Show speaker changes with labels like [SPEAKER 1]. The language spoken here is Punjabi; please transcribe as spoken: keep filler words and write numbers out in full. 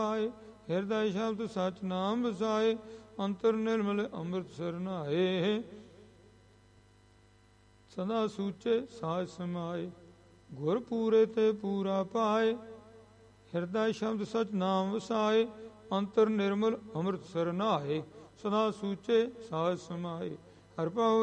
[SPEAKER 1] ਹਿਰਦੈ ਸ਼ਬਦ ਸਚ ਨਾਮ ਵਸਾਏ, ਅੰਤਰ ਨਿਰਮਲ ਅੰਮ੍ਰਿਤ ਸਰ ਨਹਾਏ। ਸਦਾ ਸੂਚੇ ਸਾਜ ਸਮਾਏ, ਗੁਰ ਪੂਰੇ ਤੇ ਪੂਰਾ ਪਾਏ। ਹਿਰਦੈ ਸ਼ਬਦ ਸਚ ਨਾਮ ਵਸਾਏ, ਅੰਤਰ ਨਿਰਮਲ ਅੰਮ੍ਰਿਤ ਸਰ ਨਹਾਏ। ਸਦਾ ਸੂਚੇ ਸਾਜ ਸਮਾਏ, ਹਰਿ ਭਾਉ